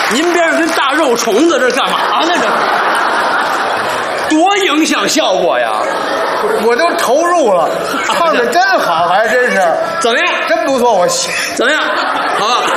您边上跟大肉虫子这干嘛呢？这多影响效果呀！ 我都投入了，唱的真好，还真是。 怎么样？ 真不错，我怎么样？好吧。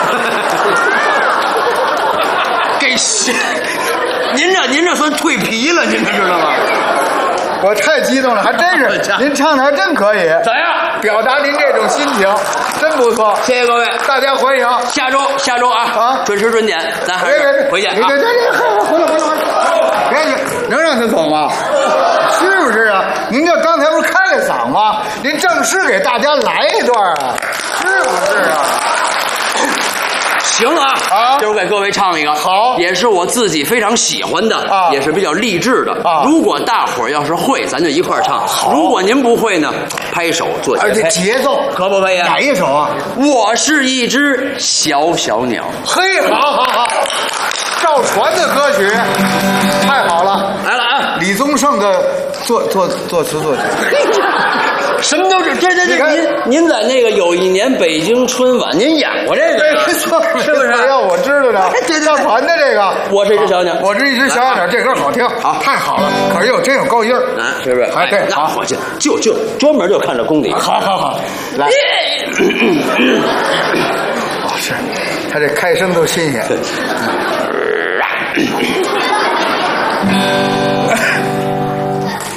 给您这算蜕皮了，您这知道吗？ 我太激动了，还真是，您唱的还真可以。 怎样？ 表达您这种心情，真不错。 谢谢各位， 大家欢迎。 下周啊，准时准点，咱还是回见啊。 回来，别去，能让他走吗？是不是啊？您这刚才不是开了嗓吗？您正式给大家来一段啊，是不是啊？ 行啊，今儿我给各位唱一个， 好， 也是我自己非常喜欢的，也是比较励志的。如果大伙儿要是会，咱就一块儿唱；如果您不会呢，拍手做节拍。 而且节奏可不可以？ 哪一首啊？ 我是一只小小鸟。 嘿，好，赵传的歌曲，太好了， 来了啊！ 李宗盛的作词作曲。 什么都是这，您在那个有一年北京春晚，您演过这个， 没错， 是不是？ 要我知道的， 对， 赵传的这个， 我是一只小鸟， 我是一只小鸟，这歌好听，好，太好了，可是真有高音儿， 是不是？ 哎，对， 好，我就专门就看这功底， 好，来，是，他这开声都新鲜。